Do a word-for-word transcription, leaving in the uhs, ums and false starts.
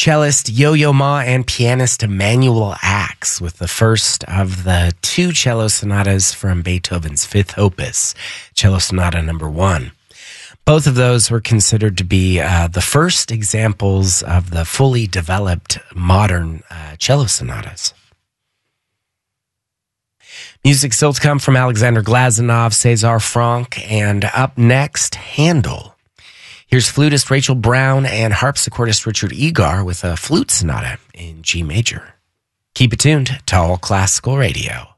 cellist Yo-Yo Ma and pianist Emanuel Ax with the first of the two cello sonatas from Beethoven's Fifth Opus, Cello Sonata Number One. Both of those were considered to be uh, the first examples of the fully developed modern uh, cello sonatas. Music still to come from Alexander Glazunov, César Franck, and up next, Handel. Here's flutist Rachel Brown and harpsichordist Richard Egar with a flute sonata in G major. Keep it tuned to All Classical Radio.